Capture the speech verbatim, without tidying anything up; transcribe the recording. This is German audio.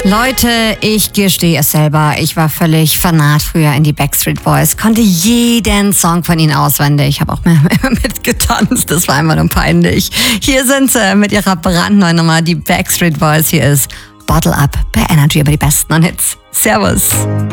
Leute, ich gestehe es selber, ich war völlig fanat früher in die Backstreet Boys, konnte jeden Song von ihnen auswendig, ich habe auch mehr mitgetanzt, das war einfach nur peinlich. Hier sind sie mit ihrer brandneuen Nummer, die Backstreet Boys, hier ist Bottle Up bei Energy über die besten Hits. Servus.